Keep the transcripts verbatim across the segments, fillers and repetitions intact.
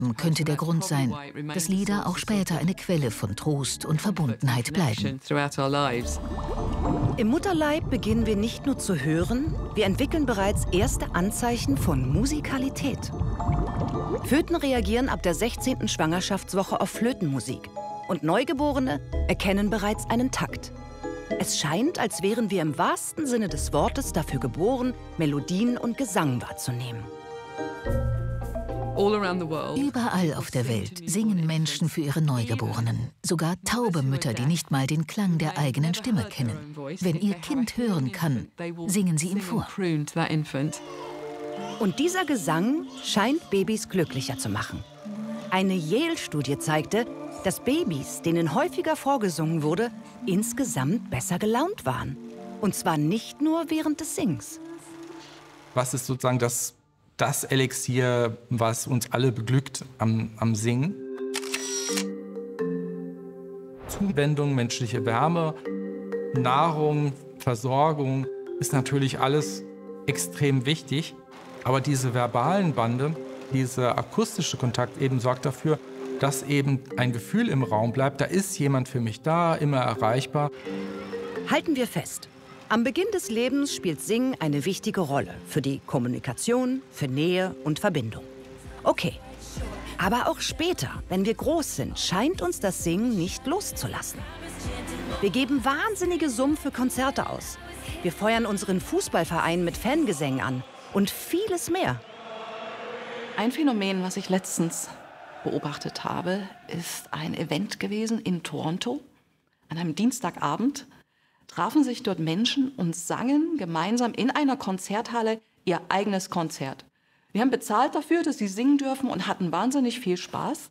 Sterben könnte der Grund sein, dass Lieder auch später eine Quelle von Trost und Verbundenheit bleiben. Im Mutterleib beginnen wir nicht nur zu hören, wir entwickeln bereits erste Anzeichen von Musikalität. Föten reagieren ab der sechzehnten Schwangerschaftswoche auf Flötenmusik und Neugeborene erkennen bereits einen Takt. Es scheint, als wären wir im wahrsten Sinne des Wortes dafür geboren, Melodien und Gesang wahrzunehmen. Überall auf der Welt singen Menschen für ihre Neugeborenen. Sogar taube Mütter, die nicht mal den Klang der eigenen Stimme kennen. Wenn ihr Kind hören kann, singen sie ihm vor. Und dieser Gesang scheint Babys glücklicher zu machen. Eine Yale-Studie zeigte, dass Babys, denen häufiger vorgesungen wurde, insgesamt besser gelaunt waren. Und zwar nicht nur während des Singens. Was ist sozusagen das, das Elixier, was uns alle beglückt am, am Singen? Zuwendung, menschliche Wärme, Nahrung, Versorgung ist natürlich alles extrem wichtig. Aber diese verbalen Bande, dieser akustische Kontakt eben sorgt dafür, dass eben ein Gefühl im Raum bleibt, da ist jemand für mich da, immer erreichbar. Halten wir fest, am Beginn des Lebens spielt Singen eine wichtige Rolle für die Kommunikation, für Nähe und Verbindung. Okay, aber auch später, wenn wir groß sind, scheint uns das Singen nicht loszulassen. Wir geben wahnsinnige Summen für Konzerte aus. Wir feuern unseren Fußballverein mit Fangesängen an und vieles mehr. Ein Phänomen, was ich letztens beobachtet habe, ist ein Event gewesen in Toronto. An einem Dienstagabend trafen sich dort Menschen und sangen gemeinsam in einer Konzerthalle ihr eigenes Konzert. Wir haben bezahlt dafür, dass sie singen dürfen und hatten wahnsinnig viel Spaß.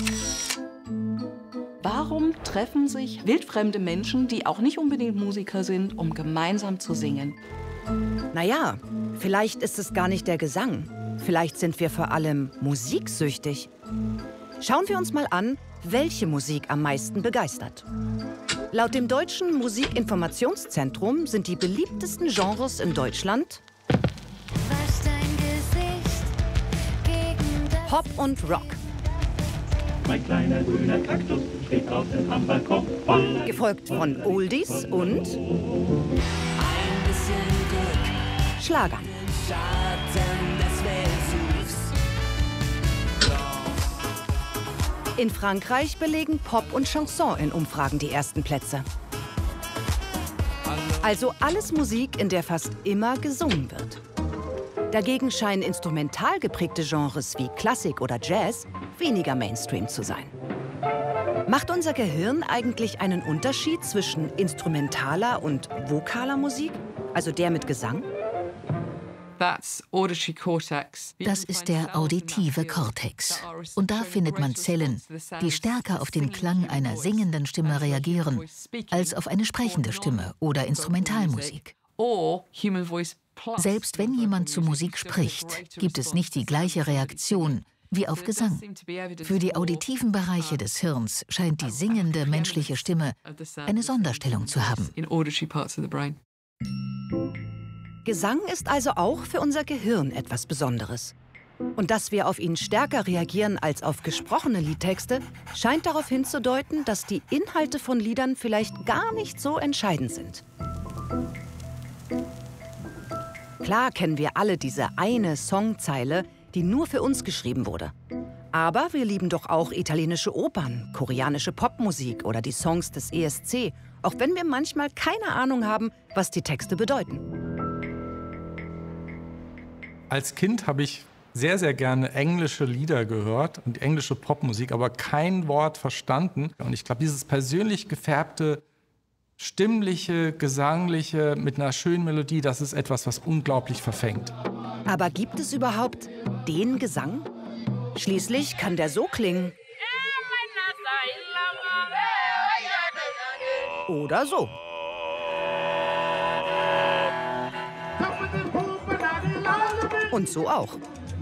Warum treffen sich wildfremde Menschen, die auch nicht unbedingt Musiker sind, um gemeinsam zu singen? Naja, vielleicht ist es gar nicht der Gesang. Vielleicht sind wir vor allem musiksüchtig. Schauen wir uns mal an, welche Musik am meisten begeistert. Laut dem Deutschen Musikinformationszentrum sind die beliebtesten Genres in Deutschland Pop und Rock. Mein kleiner grüner Kaktus steht draußen am Balkon. Gefolgt von Oldies und Schlagern. In Frankreich belegen Pop und Chanson in Umfragen die ersten Plätze. Also alles Musik, in der fast immer gesungen wird. Dagegen scheinen instrumental geprägte Genres wie Klassik oder Jazz weniger Mainstream zu sein. Macht unser Gehirn eigentlich einen Unterschied zwischen instrumentaler und vokaler Musik, also der mit Gesang? Das ist der auditive Kortex. Und da findet man Zellen, die stärker auf den Klang einer singenden Stimme reagieren, als auf eine sprechende Stimme oder Instrumentalmusik. Selbst wenn jemand zu Musik spricht, gibt es nicht die gleiche Reaktion wie auf Gesang. Für die auditiven Bereiche des Hirns scheint die singende menschliche Stimme eine Sonderstellung zu haben. Gesang ist also auch für unser Gehirn etwas Besonderes. Und dass wir auf ihn stärker reagieren als auf gesprochene Liedtexte, scheint darauf hinzudeuten, dass die Inhalte von Liedern vielleicht gar nicht so entscheidend sind. Klar kennen wir alle diese eine Songzeile, die nur für uns geschrieben wurde. Aber wir lieben doch auch italienische Opern, koreanische Popmusik oder die Songs des E S C, auch wenn wir manchmal keine Ahnung haben, was die Texte bedeuten. Als Kind habe ich sehr, sehr gerne englische Lieder gehört und englische Popmusik, aber kein Wort verstanden. Und ich glaube, dieses persönlich gefärbte, stimmliche, gesangliche, mit einer schönen Melodie, das ist etwas, was unglaublich verfängt. Aber gibt es überhaupt den Gesang? Schließlich kann der so klingen. Oder so. Und so auch.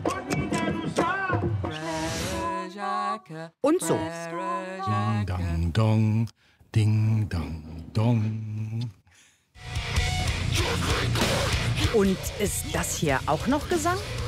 Und so. Ding, dang, dong, ding, dang, dong. Und ist das hier auch noch Gesang?